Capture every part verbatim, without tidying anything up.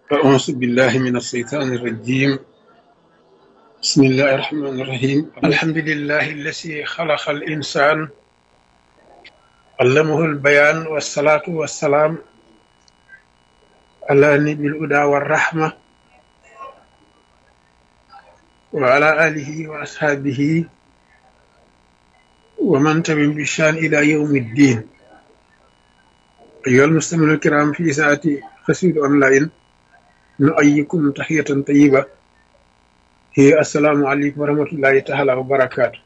أعوذ بالله من الشيطان الرجيم. بسم الله الرحمن الرحيم. الحمد لله الذي خلق الإنسان علمه البيان والصلاة والسلام على نبي الهدى والرحمة وعلى آله وأصحابه ومن تبعهم بإحسان إلى يوم الدين. أيها المستمعون الكرام في ساعة قصيدة أونلاين نؤيكم تحية طيبة هي السلام عليكم ورحمة الله تعالى وبركاته.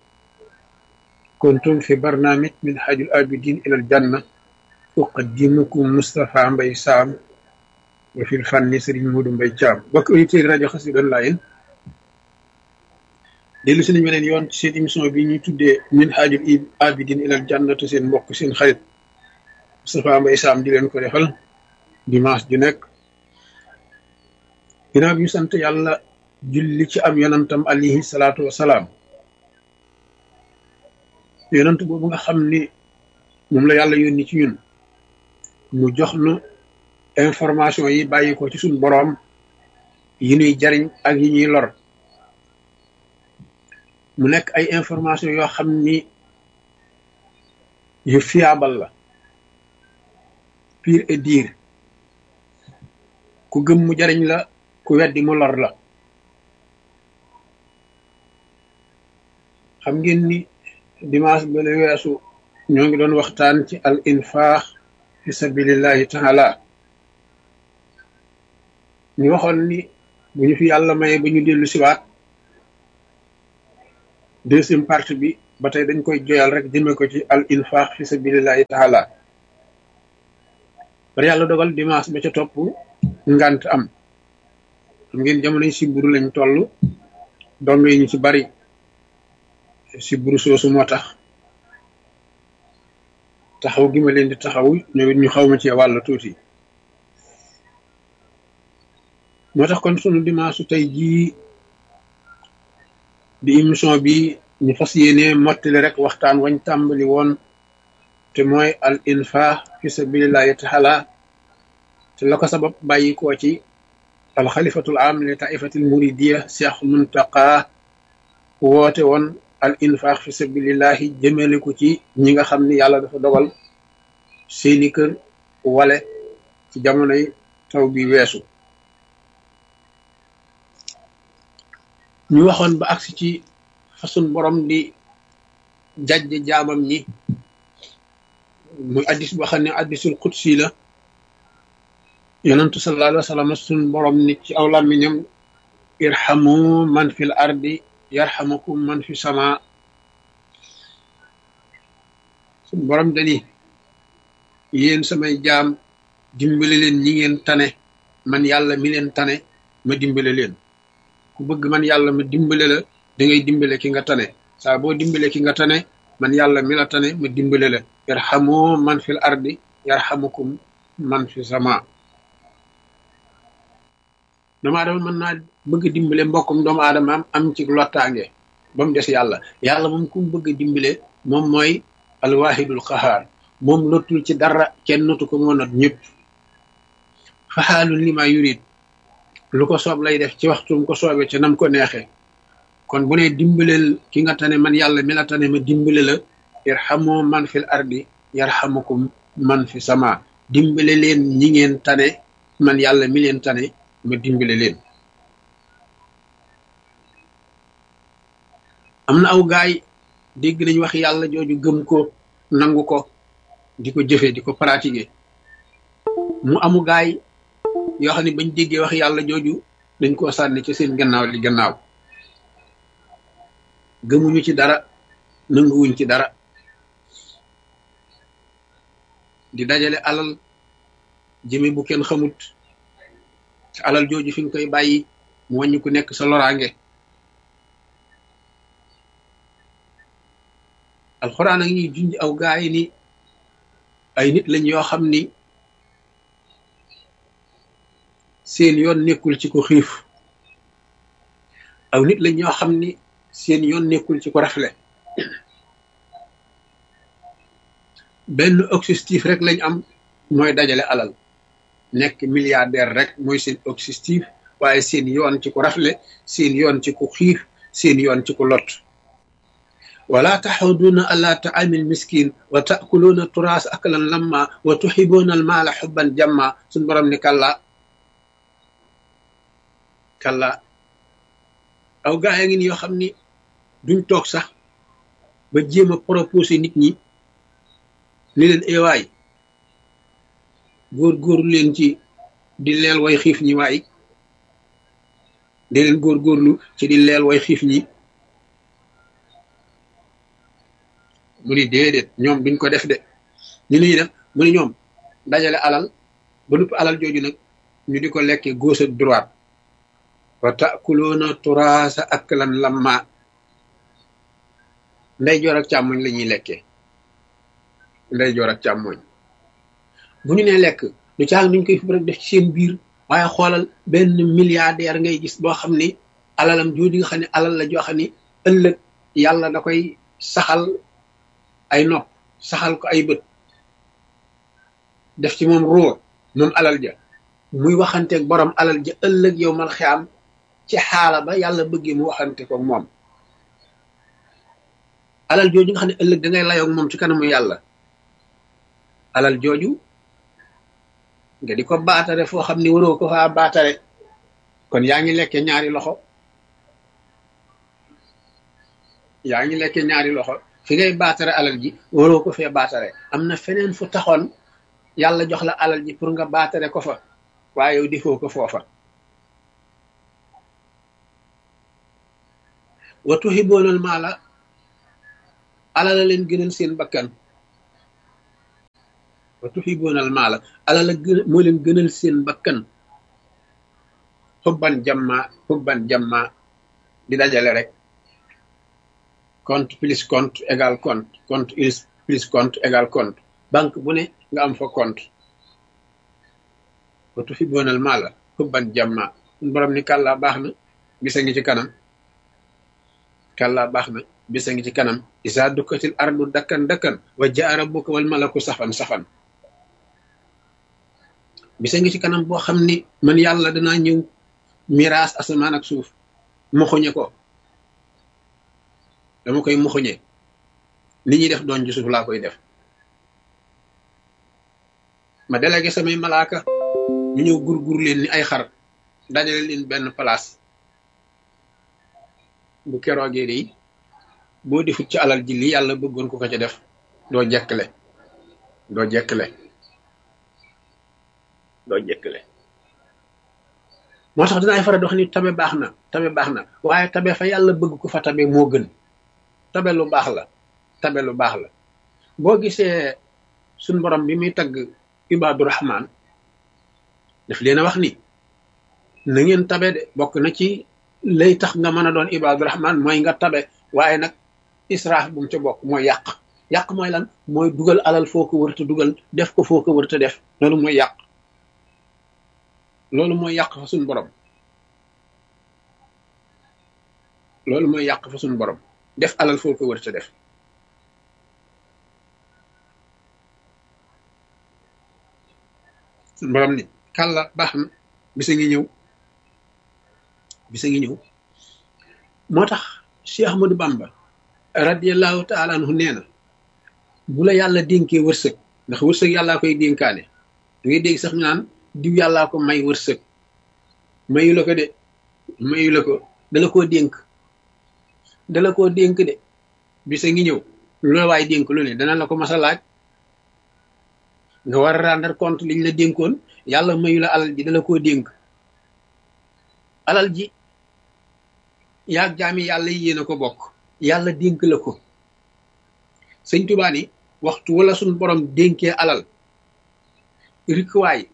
كنتم في برنامج من حاج الآبدين إلى الجنة أقدمكم مصطفى مباي سام وفي الفن سرين مودو مباي جام بك أوديتير راديو قصيدة أونلاين dellu si nañu beneen yoon ci seen émission bi ñuy tuddee min haajul abidin ilal jannatu seen mbokk seen xarit Moustapha Mbaye Sam di leen ko defal dimanche ju nekk ginnaaw bi ñu sant yàlla julli ci am yonantam alayhi salaatu wasalaam yonant boobu nga xam ni moom la yàlla yónni ci ñun mu jox nu information yi bàyyi ko ci suñ boroom yi ñuy jariñ ak yi ñuy lor mu nekk ay information yoo xam ni yu fiable la pire et dire ku gëm mu jariñ la ku weddi mu lor la xam ngeen ni dimanche ba la weesu ñoo ngi doon waxtaan ci al infaax fi sabilillahi taala ñu waxoon ni bu ñu fi yàlla maye ba ñu dellu siwaat deuxième partie bi ba tey dañ koy joyal rek jëme ko ci al infaq fi sabilillahi taala bari yàlla dogal dimanche ba ca topp ngant am xam ngeen jamono yi siburu lañ toll dong yi ñu ci bari siburu soosu moo tax taxaw gi ma leen di taxaw ñoom it ñu xaw ma ci wàllu tuuti moo tax kon sunu dimanche su tey jii di émission bi ñu fas yéene mottali rek waxtaan wañ tàmbali woon te mooy al infaq fi sabilillahi taala te la ko sabab bàyyi koo ci al xalifatul am li taifatil muridiya Cheikh Muntaqa woote woon al infaq fi sabilillahi jëmale ko ci ñi nga xam ni yàlla dafa dogal seeni kër wale ci jamonoy taw bi weesu ñu waxoon ba agsi ci façon borom di jajj jaamam ñi muy addis boo xam ne addisul qudsi la yonentu sallallahu alayhi wa sallam sun borom ni ci aw làmmiñam irhamu man fil ardi yarhamukum man fi sama sun borom dani yéen samay jaam dimbale leen ñi ngeen tane man yàlla mi leen tane ma dimbale leen ku bëgg man yàlla ma dimbale la da ngay dimbale ki nga tane saa boo dimbale ki nga tane man yàlla mi la tane ma dimbale la yarhamu man fil ardi yarhamukum man fi sama doomu aadama mën naa bëgg dimbale mbokkum doomu aadama am am ci lottaange ba mu des yàlla yàlla moom ku mu bëgg dimbale moom mooy alwahidul qahaar moom lottul ci dara kenn notu ko moo not ñëpp faxaalun lima yurid lu ko soob lay def ci waxtum ko soobee ca nam ko neexee kon bu ne dimbaleel ki nga tane man yàlla mi la tane ma dimbale la irhamu man fil ardi yarhamukum man fi sama dimbale leen ñi ngeen tane man yàlla mi leen tane ma dimbale leen am na aw gaay dégg nañ wax yàlla jooju gëm ko nangu ko di ko jëfe di ko pratiquer mu amu gaay yoo xam ne bañ déggee wax yàlla jooju dañ koo sànni ci seen gannaaw li gannaaw gëmuñu ci dara nanguwuñ ci dara di dajale alal jëme bu kenn xamut te alal jooju fi nga koy bàyyi mu wàññi ku nekk sa loraange alxuraan a ngi junj aw gaay ni ay nit lañ yoo xam ni seen yoon nekkul ci ko xiif aw nit lañ ñoo xam ni seen yoon nekkul ci ko rafle benn objectif rek lañ am mooy dajale alal nekk milliardaire rek mooy seen objectif waaye seen yoon ci ku rafle seen yoon ci ku xiif seen yoon ci ku lot wala taxuduuna ala taamil miskin wa taakuluuna turaas aklan lamma wa tuxibuuna al maala xubban jamma suñ borom ni kalla kalla aw gaa ya ngi ni yoo xam ni duñ toog sax ba jéem a proposé nit ñi ni leen ewaay góor-góorlu leen ci di leel way xiif ñi waay di leen góor-góorlu ci di leel way xiif ñi mu ni déedéet ñoom duñ ko def de ñu ñuy def mu ni ñoom dajale alal ba nupp alal jooju nag ñu di ko lekkee gauche ak droite wa taakuluuna turaasa aklan lamma ndey joor ak càmmoñ la ñuy lekkee ndey joor ak càmmoñ bu ñu nee lekk lu caag duñ koy fi rek def ci seen biir waaye xoolal benn milliardaire ngay gis boo xam ni alalam jooju nga xam ne alal la joo xam ni ëllëg yàlla da koy saxal ay nopp saxal ko ay bët def ci moom ruur moom alal ja muy waxanteeg borom alal ja ëllëg yow mal xiyaam ci xaala ba yàlla bëggee mu waxante ko moom alal jooju nga xam ne ëllëg da ngay layoog moom ci kanamu yàlla alal jooju nga di ko baatare foo xam ni waroo ko faa baatare kon yaa ngi lekke ñaari loxo yaa ngi lekke ñaari loxo fi ngay baatare alal ji waroo ko fee baatare am na feneen fu taxoon yàlla jox la alal ji pour nga baatare ko fa waaye yow defoo ko foofa wa tuhiboonal maala alal la leen gënal seen bakkan wa tuhiboonal maala alal la gën moo leen gënal seen bakkan xubban jamma xubban jamma di dajale rek compte plus compte égal compte compte plus compte égal compte banque bu ne nga am fa compte wa tuhiboonal maala xubban jamma suñ borom ni kàllaa baax na bisa ngi ci kanam kàllaa baax na bisa ngi ci kanam isa dukkatil ardu dakkan dakkan wa jaa rabbuka wal malaku safan safan bisa ngi ci kanam boo xam ni man yàlla danaa ñëw miraas asamaan ak suuf muxuñe ko dama koy muxuñe li ñuy def doon ci suuf laa koy def ma délégué samay malaaka ñu ñëw gurgur leen ni ay xar dajale leen benn place bu keroogee yi boo defut ci alal ji li yàlla bëggoon ko ko ca def doo jekkle doo jekkle doo jekkle moo tax dinaay faral di wax ni tabe baax na tabe baax na waaye tabe fa yàlla bëgg ko fa tabe moo gën tabe lu baax la tabe lu baax la boo gisee suñ borom bi muy tagg ibaadu rahmaan daf leen a wax ni na ngeen tabe de bokk na ci lay tax nga mën a doon ibaadu rahmaan mooy nga tabe waaye nag israaf bu mu ca bokk mooy yàq yàq mooy lan mooy dugal alal foo ko wërta dugal def ko foo ko wërta def loolu mooy yàq loolu mooy yàq fa suñ borom loolu mooy yàq fa suñ borom def alal foo ko wërta def suñ borom ni kàlla baax na bisa ngi ñëw bisa ngi ñëw moo tax Cheikh Ahmadou Bamba radiallahu taala anhu nee na bu la yàlla dénkee wërsëg ndax wërsëg yàllaa koy dénkaane da ngay dégg sax ñu naan diw yàllaa ko may wërsëg mayu la ko de mayu la ko dala koo dénk dala koo dénk de bisa ngi ñëw lu la waay dénk lu ne dana la ko mas a laaj nga war a rendre compte liñ la dénkoon yàlla mayu la alal ji dala koo dénk alal ji yaag jaami yàlla yi yéen a ko bokk yàlla dénk la ko sëñ Tuubaa ni waxtu wala suñ borom dénkee alal rikwaay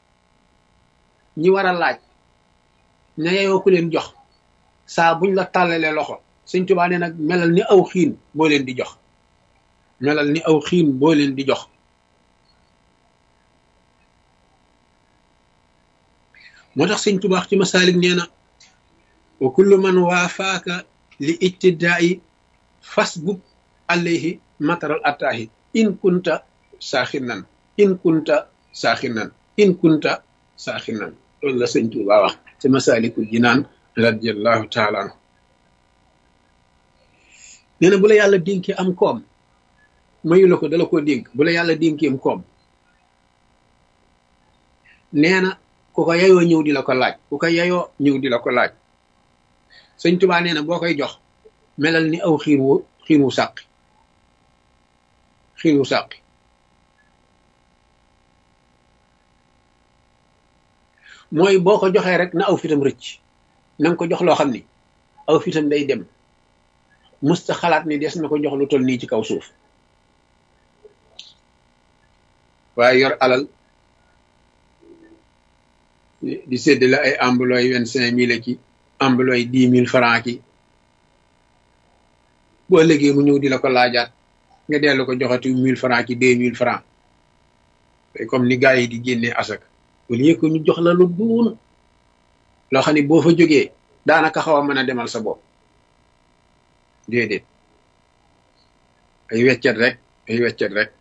ñi war a laaj ña yeyoo ku leen jox saa buñ la tàllalee loxo sëñ Tuubaa ne nag melal ni aw xiin boo leen di jox melal ni aw xiin boo leen di jox moo tax sëñ Tuubaa ci masaalik nee na wa kullu man waafaaka li ijtidaa'i fasbub alayhi mataral attaahi in kunta saaxinan in kunta saaxinan in kunta saaxinan loolu la sëñ Tuubaa wax ci Masaalikul Jinaan radiyallahu taala anhu nee na bu la yàlla dénkee am koom mayu la ko dala koo dénk bu la yàlla dénkee am koom nee na ku ko yayoo ñëw di la ko laaj ku ko yayoo ñëw di la ko laaj sëñ Tuubaa nee na boo koy jox melal ni aw xiir wu xiir wu sàqi xiir wu sàqi mooy boo ko joxee rek na aw fitam rëcc na nga ko jox loo xam ni aw fitam day dem musta xalaat ni des na ko jox lu toll nii ci kaw suuf waaye yor alal di séddale ay ambulooy vingt cinq mille ki ambulooy dix mille francs ki boo ëllëgee mu ñëw di la ko laajaat nga dellu ko joxati mille francs ki deux mille francs comme ni gars yi di génnee asak au lieu que ñu jox la lu duun loo xam ne boo fa jógee daanaka xaw a mën a demal sa bopp déedéet ay weccet rek ay weccet rek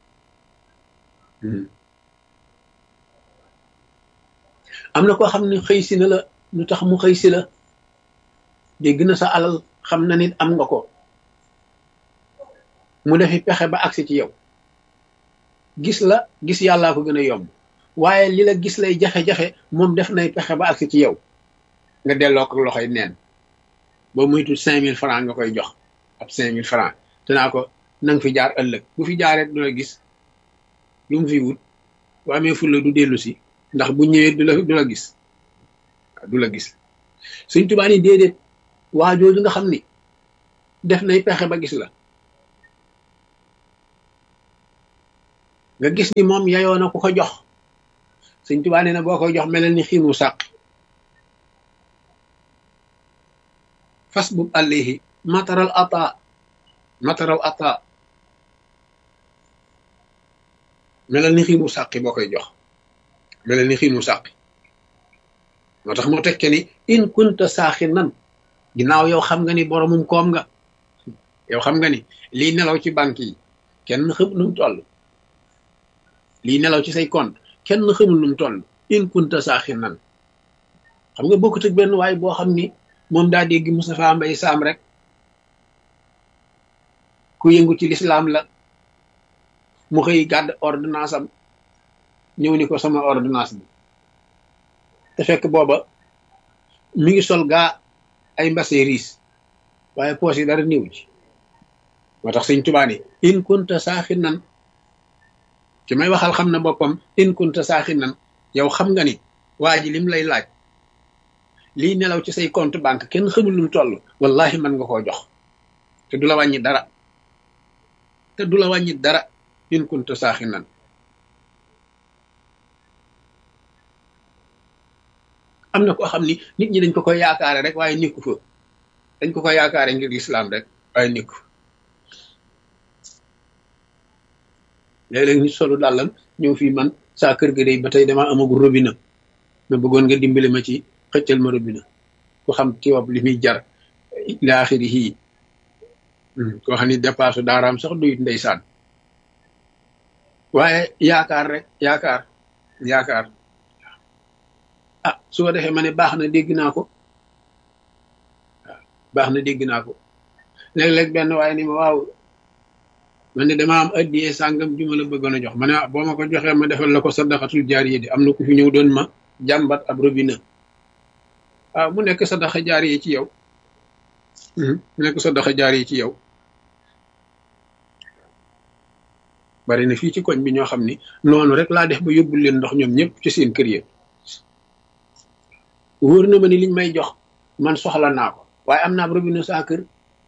am na koo xam ne xëy si na la lu tax mu xëy si la dégg na sa alal xam na nit am nga ko mu defi pexe ba agsi ci yow gis la gis yàllaa ko gën a yomb waaye li la gis lay jafe-jafe moom def nay pexe ba agsi ci yow nga delloo ko loxoy neen boo muytu cinq mille francs nga koy jox ab cinq mille francs te naa ko nanga fi jaar ëllëg bu fi jaaree du la gis lu mu fi wut bu amee fulla du dellu si ndax bu ñëwee du la du la gis du la gis Sëñ Tuubaa ni déedéet waa jooju nga xam ni def nay pexe ba gis la nga gis ni moom yayoo na ku ko jox Sëñ Tuubaa nee na boo koy jox melal ni xiinu sàq fas bub alayhi mataral ata mataral ata melal ni xiinu sàqi boo koy jox melal ni xiinu sàqi moo tax mu tekke ni in kunta saaxi nan ginnaaw yow xam nga ni boromum koom nga yow xam nga ni lii nelaw ci banque yi kenn xamul nu mu toll lii nelaw ci say compte kenn xamul nu mu toll in kunta saaxi nan xam nga bokkut ak benn waaye boo xam ni moom daa dégg Moustapha Mbaye Sam rek ku yëngu ci lislaam la mu xëy gàdd ordonnance am ñëw ni ko sama ordonnance bi te fekk booba mi ngi sol gaa ay mbase riis waaye poos yi dara néew ci moo tax Sëñ Tuubaa ni in kunta saaxi nan ci may waxal xam na boppam in kunta saaxi nan yow xam nga ni waa ji lim lay laaj lii nelaw ci say compte banque kenn xamul lu mu toll wallahi mën nga koo jox te du la wàññi dara te du la wàññi dara in kunta saaxi nan am na koo xam ni nit ñi dañ ko koy yaakaare rek waaye nekku fa dañ ko koy yaakaare ngir lislaam rek waaye nekku léeg-léeg nit solu dàllam ñëw fii man saa kër ga day ba tey dama amagul robinet ma bëggoon nga dimbali ma ci xëccal ma robinet ku xam tiwab li muy jar ila axirihi koo xam ni dépasse daaraam sax duyut ndeysaan waaye yaakaar rek yaakaar yaakaar ah su ko defee ma ne baax na dégg naa ko waaw baax na dégg naa ko léeg-léeg benn waaye ni ma waaw man ne dama am addiyee sàngam ju ma la bëggoon a jox ma ne boo ma ko joxee ma defal la ko sadaqatul jaariya di am na ku fi ñëw doon ma jàmbat ab robinet waaw mu nekk sadaqa jaariya ci yow mu nekk sadaqa jaariya ci yow bari na fii ci koñ bi ñoo xam ni noonu rek laa def ba yóbbul leen ndox ñoom ñëpp ci seen kër yi wóor na ma ni liñ may jox man soxla naa ko waaye am naa ab robinet saa kër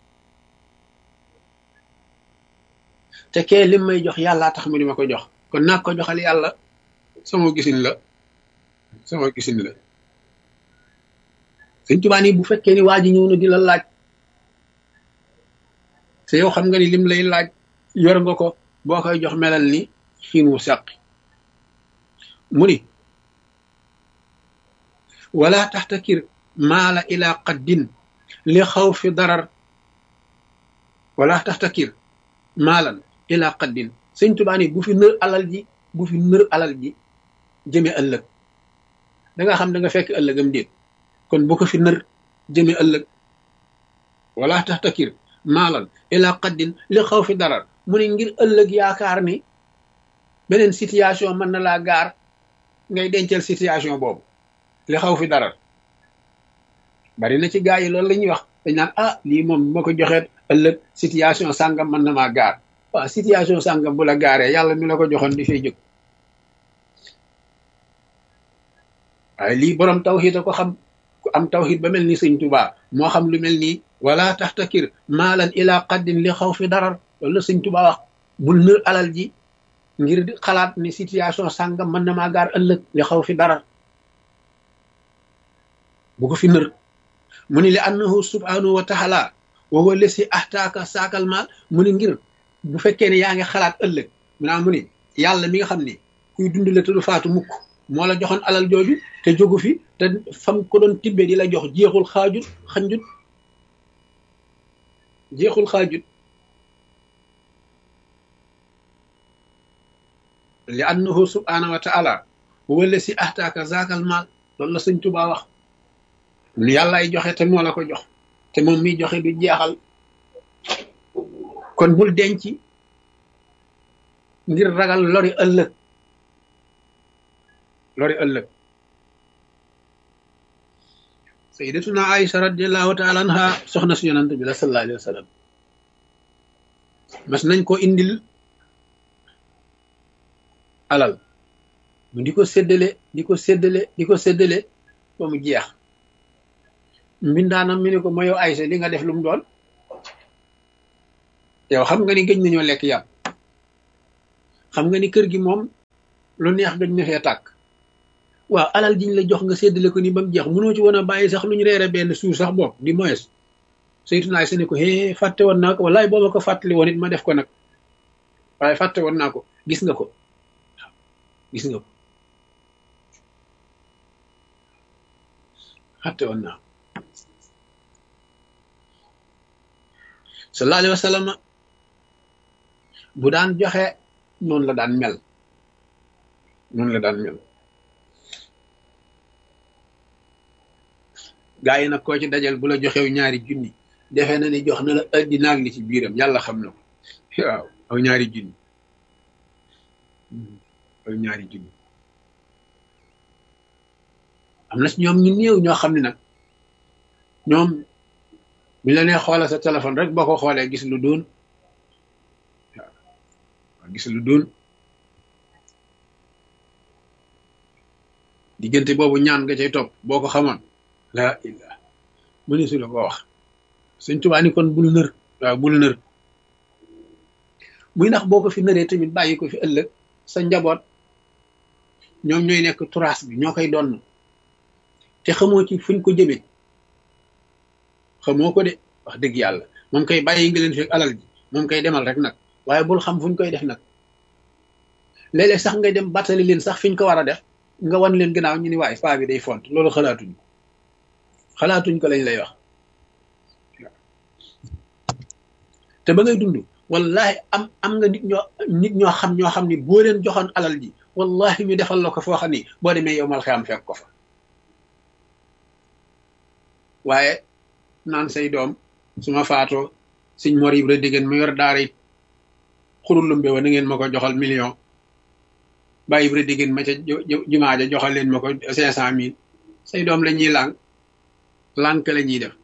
te kee lim may jox yàllaa tax mu di ma ko jox kon naa ko joxal yàlla sama gisin la sama gisin la Sëñ Tuubaa ni bu fekkee ni waa ji ñëw na di la laaj te yow xam nga ni lim lay laaj yor nga ko boo koy jox melal ni xiin wu sàqi mu ni wala taxtakir maala ila qaddin li xaw fi darar wala taxtakir maalan ila qaddin Sëñ Tuubaa ni bu fi nër alal ji bu fi nër alal ji jëme ëllëg da nga xam da nga fekk ëllëgam déet kon bu ko fi nër jëme ëllëg wala taxtakir maalan ila qaddin li xaw fi darar mu ne ngir ëllëg yaakaar ni beneen situation mën na laa gaar ngay dencal situation boobu li xaw fi darar bari na ci gaa yi loolu la ñuy wax dañ naan ah lii moom bu ma ko joxeet ëllëg situation sàngam mën na maa gaar waaw situation sàngam bu la gaaree yàlla mi la ko joxoon di fay jóg waaye lii borom tawxiid a ko xam ku am tawxiid ba mel ni sëñ Tuubaa moo xam lu mel nii wala taxtakir maalan ila qaddin li xaw fi darar loolu la sëñ Tuubaa wax bul nër alal ji ngir di xalaat ni situation sàngam mën na maa gaar ëllëg li xaw fi darar bu ko fi nër mu ni li annahu subhanahu wa taala wa huwa lesi ahtaaka saakal maal mu ni ngir bu fekkee ne yaa ngi xalaat ëllëg mu naa mu ni yàlla mi nga xam ni kuy dund la te du faatu mukk moo la joxoon alal jooju te jógu fi te fam ko doon tibbee di la jox jeexul xaajut xanjut jeexul xaajut li annahu subhanahu wa taala wa huwa lesi ahtaaka saakal maal loolu la sëñ Tuubaa wax lu yàlla ay joxe te moo la ko jox te moom miy joxe du jeexal kon bul denc ngir ragal lori ëllëg lori ëllëg sayyidatuna Aïcha radiyallahu taala anha soxna si yonante bi la sallallahu alayhi wa sallam mas nañ ko indil alal mu di ko séddale di ko séddale di ko séddale ba mu jeex mbindaanam mi ne ko ma yow Aysa li nga def lu mu doon yow xam nga ni gëj nañoo lekk yàpp xam nga ni kër gi moom lu neex gëj na fee tàkk waaw alal jiñ la jox nga séddale ko ni ba mu jeex mënoo ci woon a bàyyi sax lu ñu reere benn suur sax bopp di moyes Sayyidatuna Aysa ne ko hee fàtte woon naa ko wallaay boo ma ko fàttali woon it ma def ko nag waaye fàtte woon naa ko gis nga ko waaw gis nga ko fàtte woon naa ko sallallahu alayhi wa sallam bu daan joxe noonu la daan mel noonu la daan mel gaa yi nag koo ci dajal bu la joxew ñaari junni defe na ni jox na la addina ak li ci biiram yàlla xam na ko waaw aw ñaari junni aw ñaari junni am na si ñoom ñu néew ñoo xam ne nag ñoom bi la nee xoolal sa téléphone rek boo ko xoolee gis lu doon waaw gis lu doon diggante boobu ñaan nga cay topp boo ko xamoon laa illah mu ne su la ko wax Sëñ Tuubaa ni kon bul nër waaw bul nër muy ndax boo ko fi nëree tamit bàyyi ko fi ëllëg sa njaboot ñoom ñooy nekk turaas bi ñoo koy donn te xamoo ci fuñ ko jëmee xamoo ko de wax dëgg yàlla moom koy bàyyi nga leen fi alal ji moom koy demal rek nag waaye bul xam fuñ koy def nag léeg-léeg sax ngay dem battali leen sax fiñ ko war a def nga wan leen gannaaw ñu ni waaye paa bi day font loolu xalaatuñ xalaatuñ ko lañ lay wax te ba ngay dund wallahi am am nga nit ñoo nit ñoo xam ñoo xam ni boo leen joxoon alal ji wallahi ñu defal la ko foo xam ni boo demee yow mal xiyam fekk ko fa waaye naan say doom su ma faatoo Sëñ Mor Ibra Dégéen ma yor daara it xurulumbe wa na ngeen ma ko joxal million Baye Ibra Dégéen ma ca jumaa ja joxal leen ma ko cinq cent mille say doom la ñuy lànk lànk la ñuy def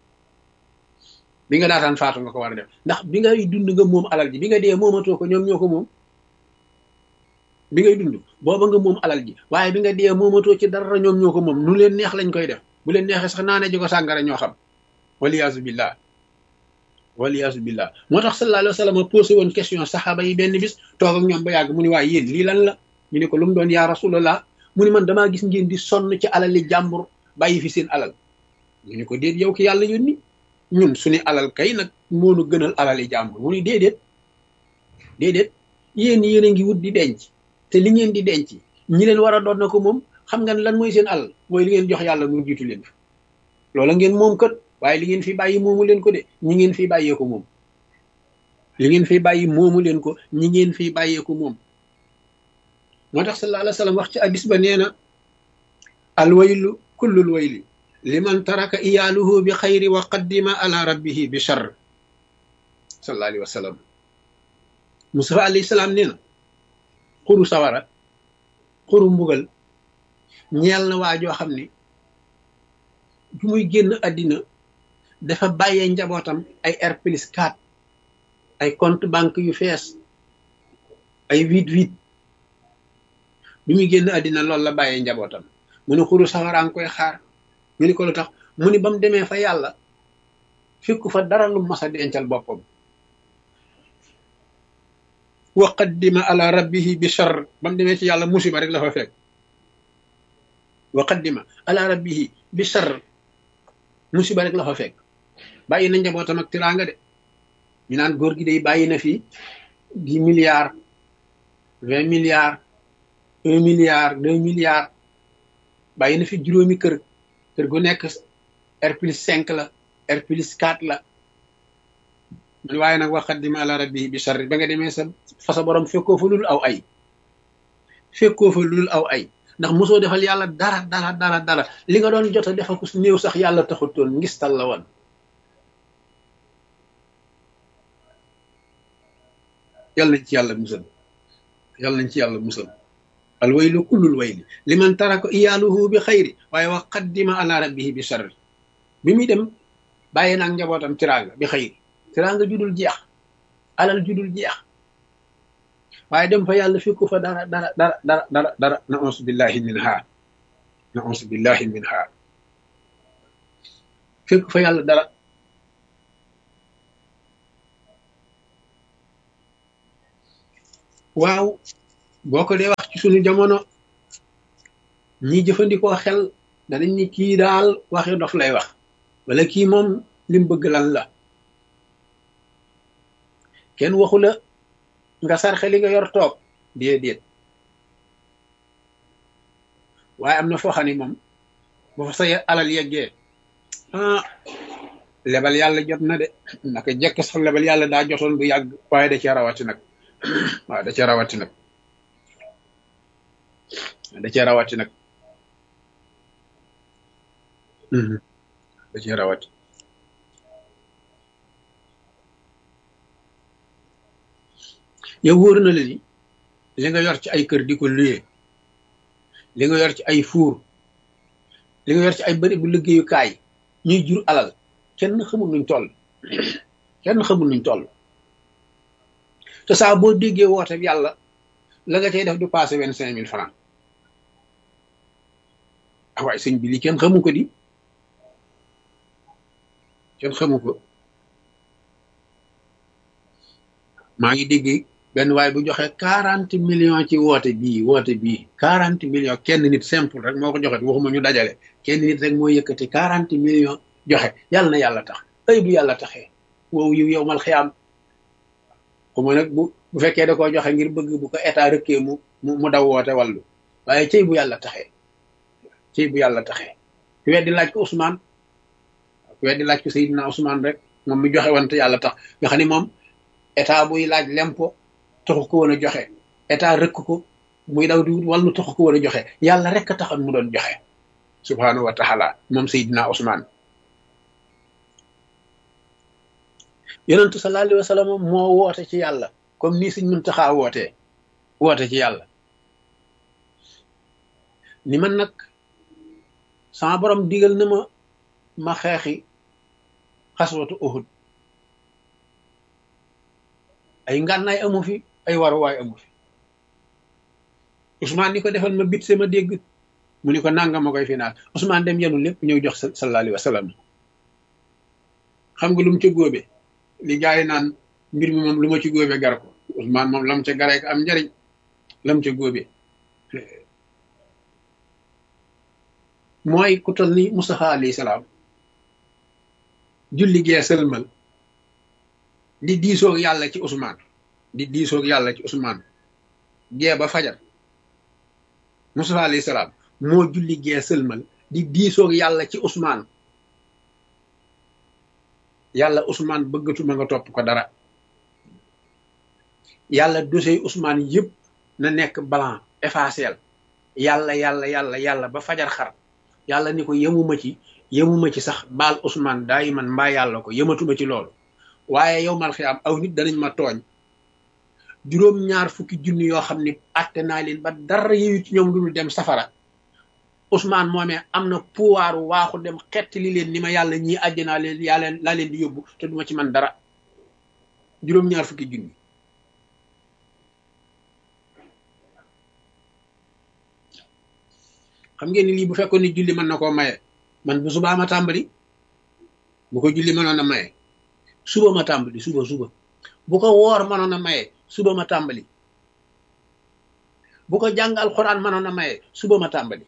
bi nga daataan faatu nga ko war a def ndax bi ngay dund nga moom alal ji bi nga dee moomatoo ko ñoom ñoo ko moom bi ngay dund booba nga moom alal ji waaye bi nga dee moomatoo ci dara ñoom ñoo ko moom nu leen neex lañ koy def bu leen neexee sax naane ji ko sàngara ñoo xam waliyaasu billah waliyaasu billah moo tax sallallahu alayhi wa sallam posé woon question saxaaba yi benn bis toog ak ñoom ba yàgg mu ni waaye yéen lii lan la ñu ne ko lu mu doon yaa rasulallah mu ni man damaa gis ngeen di sonn ci alali jàmbur bàyyi fi seen alal ñu ne ko déet yow ki yàlla yónni ñun suñu alal kay nag moonu gënal alali jàmbur mu ni déedéet déedéet yéen yéen a ngi wut di denc te li ngeen di denc ñi leen war a doon na ko moom xam nga lan mooy seen alal mooy li ngeen jox yàlla mu jiitu leen fi loola ngeen moom kat waaye li ngeen fi bàyyi moomu leen ko de ñi ngeen fi bàyyee ko moom li ngeen fi bàyyi moomu leen ko ñi ngeen fi bàyyee ko moom moo tax sallallahu alayhi wa sallam wax ci hadis ba nee na alwaylu kullul wayli liman taraka iyaaluhu bi xayri wa qaddima ala rabbihi bi charr sallallahu alayhi wa sallam. Mustafa alayhi salaam nee na xuru sawara xuru mbugal ñeel na waa joo xam ni bu muy génn àddina dafa bàyyee njabootam ay R plus quatre ay compte banque yu fees ay huit huit bi muy génn àddina loolu la bàyyee njabootam. mu ne xuru sawara nga koy xaar ñu ni ko lu tax mu ni ba mu demee fa yàlla fekku fa dara lu mas a dencal boppam. wa qaddima ala rabbihi bi charr ba mu demee ci yàlla musiba rek la fa fekk. wa qaddima ala rabbihi bi charr musiba rek la fa fekk. bàyyi na njabootam ak tiraanga de ñu naan góor gi day bàyyi na fi dix milliards vingt milliards un milliard deux milliards bàyyi na fi juróomi kër kër gu nekk R plus cinq la R plus quatre la. waaye nag wa qaddima ala rabbihi bi charr ba nga demee sa fa sa borom fekkoo fa lul aw ay fekkoo fa lul aw ay ndax mosoo defal yàlla dara dara dara dara li nga doon jot a defal ko su néew sax yàlla taxutoon ngistal la woon. yàlla nañ ci yàlla musal yàlla nañ ci yàlla musal. al waylu kullul wayli liman taraka iyaaluhu bi xayri waaye wa qaddima ala rabbihi bi charr bi muy dem bàyyi naag njabootam tiraanga bi xayri tiraanga judul jeex alal judul jeex waaye dem fa yàlla fekku fa dara dara dara dara dara dara na auzu billahi min ha na auzu billahi min ha fekku fa yàlla dara. waaw boo ko dee wax ci sunu jamono ñi jëfandikoo xel danañ ni kii daal waxi dof lay wax wala kii moom lim bëgg lan la. kenn waxu la nga sarxe li nga yor toog déedéet waaye am na foo xam ne moom bu fa say alal yeggee ah lebal yàlla jot na de naka jekk sax lebal yàlla daa jotoon bu yàgg waaye da cee rawati nag waaw da cee rawati nag da cee rawati nag da cee rawati. yow wóor na la ni li nga yor ci ay kër di ko luyee li nga yor ci ay fuur li nga yor ci ay bëri bu liggéeyukaay ñuy jur alal kenn xamul nuñ toll kenn xamul nuñ toll te saa boo déggee woote bi yàlla la nga cay def du passé vingt cinq mille francs. ah waaye sëñ bi li kenn xamu ko di kenn xamu ko. maa ngi dégg benn waaye bu joxe quarante millions ci woote bii woote bii quarante millions kenn nit simple rek moo ko joxe waxuma ñu dajale kenn nit rek moo yëkkati quarante millions joxe yàlla na yàlla tax ay bu yàlla taxee wow yu yow mal xiyaam xuma nag bu bu fekkee da koo joxe ngir bëgg bu ko état rëkkee mu mu daw woote wàllu waaye cëy bu yàlla taxee cëy bu yàlla taxee ku weddi laaj ko Ousmane ku weddi laaj ko Seydina Ousmane rek moom mi joxe wante yàlla tax nga xam ne moom état buy laaj lempo taxu ko woon a joxe état rëkk ko muy daw di wut wàllu taxu ko woon a joxe yàlla rek a taxoon mu doon joxe subhanahu wa taala moom Seydina Ousmane. yonentu sallallahu alayhi wa sallam moo woote ci yàlla comme nii Sëñ Muntaxa wootee woote ci yàlla ni man nag sama borom digal na ma ma xeexi xaswatu Uhud ay ngànnaay amu fi ay waruwaay amu fi Ousmane ni ko defal ma bit sama dégg mu ni ko nangam ma koy finaal Ousmane dem yenu lépp ñëw jox sallallahu alayhi wa sallam. xam nga lu mu ca góobe li gars yi naan mbir mi moom lu ma ci góobe gar ko Ousmane moom lam ca garee am njariñ lam ca góobe mooy ku toll ni Mustafa alayhi salaam julli gee sëlmal di diisoog yàlla ci Ousmane di diisoog yàlla ci Ousmane gee ba fajar Mustafa alayhi salaam moo julli gee sëlmal di diisoog yàlla ci Ousmane yàlla Ousmane bëggatuma nga topp ko dara yàlla dossier Ousmane yëpp na nekk blanc effacé yàlla yàlla yàlla yàlla ba fajar xar yàlla ni ko yemuma ci yemuma ci sax baal Ousmane daay man mbaa yàlla ko yematuma ci loolu waaye yow mal xiyaam aw nit danañ ma tooñ juróom ñaar fukki junni yoo xam ni atte naa leen ba dara yeyu ci ñoom lu dul dem safara Ousmane moomee am na pouvoir waaxu dem xett li leen ni ma yàlla ñii àjjanaa leen yàlla laa leen di yóbbu te duma ci man dara juróom ñaar fukki junni xam ngeen ni lii bu fekkoon ni julli mën na koo maye man bu subaa ma tàmbali bu ko julli mënoon a maye suba ma tàmbali suba suba bu ko woor mënoon a maye suba ma tàmbali bu ko jàng alxuraan mënoon a maye suba ma tàmbali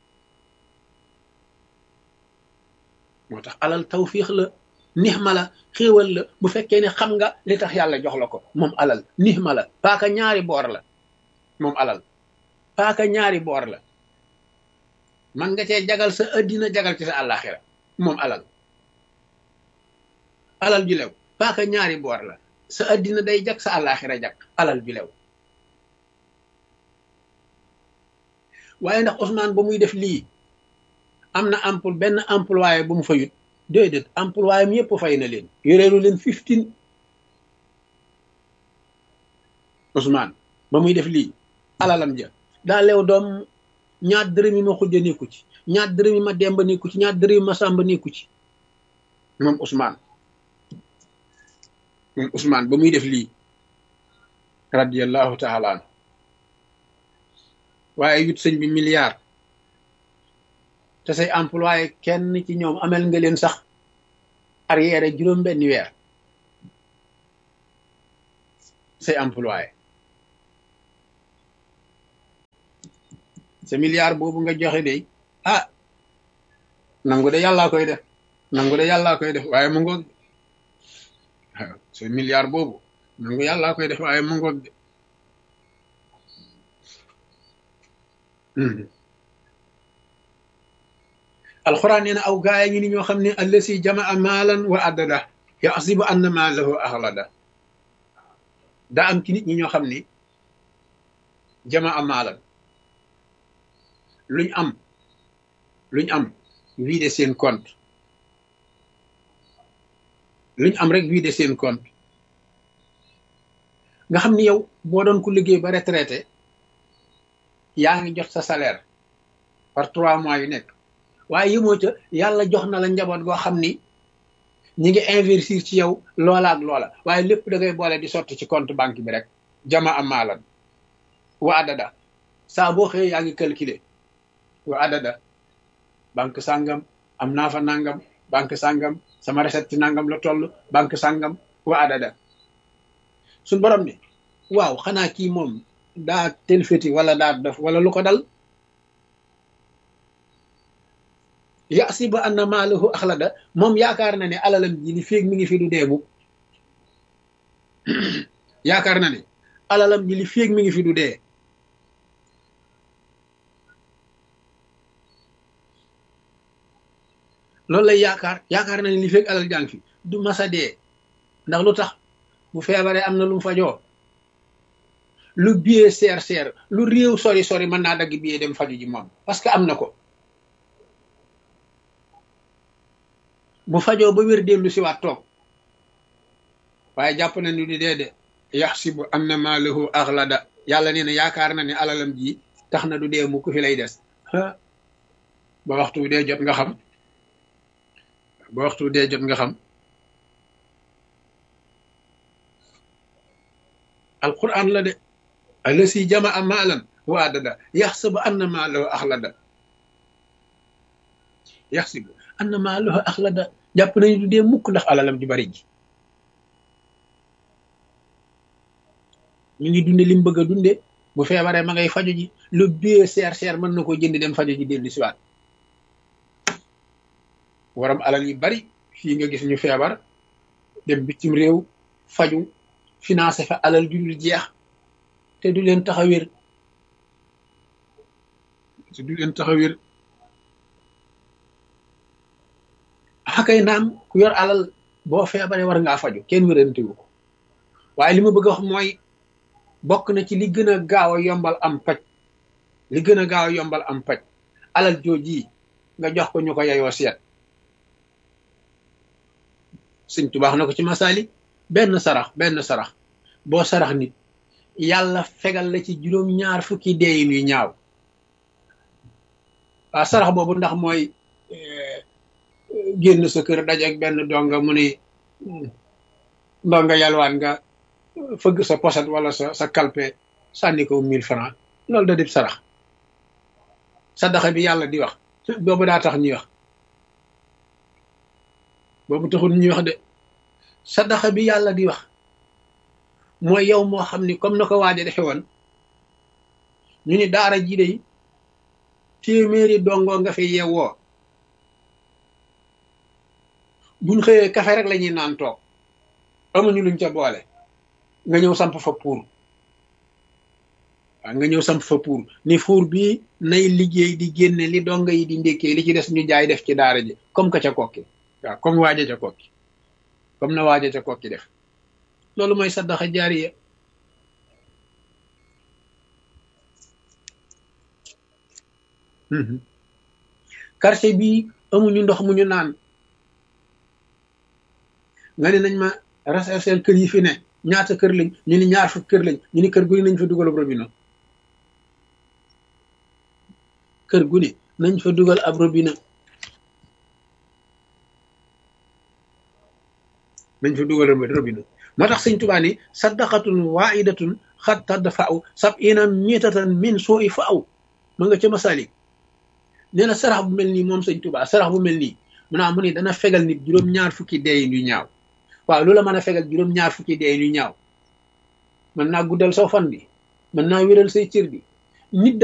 moo tax alal tawfiix la nixma la xéewal la bu fekkee ne xam nga li tax yàlla jox la ko moom alal nixma la paaka ñaari boor la moom alal paaka ñaari boor la man nga cee jagal sa addina jagal ci sa àllaaxira moom alal alal ju lew paaka ñaari boor la sa addina day jag sa àllaaxira jag alal ju lew waaye ndax Ousmane ba muy def lii am na emploi benn employé bu mu fayut déedéet employé am yëpp fay na leen yoreelu leen fifteen Ousmane ba muy def lii alalam ja daa lew doom ñaar dërëm yi ma xujja nekku ci ñaar dërëm yi ma demba nekku ci ñaar dërëm yi ma sàmba nekku ci moom Ousmane moom Ousmane ba muy def lii radiyallahu taala an waaye yut sëñ bi milliard te say employé kenn ci ñoom amel nga leen sax arrière juróom benn weer say employé sa milliard boobu nga joxe de ah nangu de yàllaa koy def nangu de yàllaa koy def waaye mu ngoog waaw sa milliard boobu nangu yàllaa koy def waaye mu ngoog de alxuraan nee na aw gaaya ngi ni ñoo xam ne allasi jamaa maalan wa addada yaxsibu anna maalahu axlada daa am ci nit ñi ñoo xam ni jamaa maalan luñ am luñ am vidé seen compte luñ am rek vidé seen compte nga xam ni yow boo doon ku liggéey ba retraité yaa ngi jot sa salaire par trois mois yu nekk waaye yëmoo ca yàlla jox na la njaboot goo xam ni ñi ngi investir ci yow loola ak loola waaye lépp da ngay boole di sotti ci compte banque bi rek jama am maalan wa adada saa boo xëyee yaa ngi calculer wa adada banque sàngam am naa fa nangam banque sàngam sama recette ci nangam la toll banque sàngam wa adada suñ borom ni waaw xanaa kii moom daa telfeti wala daa def wala lu ko dal yasibu anna maalahu axlada moom yaakaar na ne alalam ji li féeg mi ngi fi du deemu yaakaar na ne alalam ji li féeg mi ngi fi du dee loolu lay yaakaar yaakaar na ne li féeg alal jàng fi du masa dee ndax lu tax bu feebaree am na lu mu fajoo lu billet seer seer lu réew sori sori mën naa dagg billet dem faju ji moom parce que am na ko bu fajoo ba wér dellu si waat toog waaye jàpp na ni di dee de yaxsibu anna maalahu axlada yàlla nee na yaakaar na ne alalam ji tax na du dee mu ku fi lay des ba waxtu dee jot nga xam ba waxtu dee jot nga xam alquran la de allasi jamaa maalan wa adada yaxsibu anna maalahu axlada yaxsibu anna maalahu axlada jàpp nañu du dee mukk ndax alalam ju bari ji ñu ngi dunde li mu bëgg a dunde bu feebaree ma ngay faju ji lu bie seer seer mën na ko jënd dem faju ji dellu siwaat waram alal yi bari fii nga gis ñu feebar dem bitim réew faju financé fa alal ju dul jeex te du leen tax a wér te du leen tax a wér xakay naam ku yor alal boo feebaree war ngaa faju kenn wérantewu ko waaye li ma bëgg a wax mooy bokk na ci li gën a gaaw a yombal am paj li gën a gaaw a yombal am paj alal jooji nga jox ko ñu ko yeyoo seet. Sëñ Tuubaa na ko ci masaali benn sarax benn sarax boo sarax nit yàlla fegal la ci juróom-ñaar fukki deeyin yu ñaaw. waaw sarax boobu ndax mooy génn sa kër daje ak benn donga mu ni ndonga yalwaan nga fëgg sa poset wala sa sa kalpe sànni ko mille francs loolu da dib sarax. sadaxa bi yàlla di wax boobu daa tax ñuy wax boobu taxul ñuy wax de sadaxa bi yàlla di wax mooy yow moo xam ni comme na ko waaje defe woon ñu ni daara ji de téeméeri dongoo nga fi yeewoo buñ xëyee kafe rek la ñuy naan toog amuñu luñ ca boole nga ñëw samp fa pour waaw nga ñëw samp fa pour ni fuur bii nay liggéey di génne li donga yi di ndékkee li ci des ñu jaay def ci daara ji comme que ca kokki waaw comme waaja ca kokki comme na waaja ca kokki def loolu mooy saddaxa jaariya. quartier bii amuñu ndox mu ñu naan nga ne nañ ma rechercher kër yi fi ne ñaata kër lañ ñu ni ñaar fukk kër lañ ñu ni kër gu ne nañ fa dugal ab robinet kër gu ne nañ fa dugal ab robinet nañ fa dugal ab robinet moo tax sëñ Tuubaa ni saddaqatun waahidatun xat tadfa'u sab'ina mitatan min suu'i fa'u ma nga ca Masaalik nee na sarax bu mel nii moom sëñ Tuubaa sarax bu mel nii mu naa mu ni dana fegal nit juróom-ñaar fukki deeyin yu ñaaw. waaw lu la mën a fegal juróom-ñaar fukki deeyin yu ñaaw mën naa guddal saw fan bi mën naa wéral say cër bi nit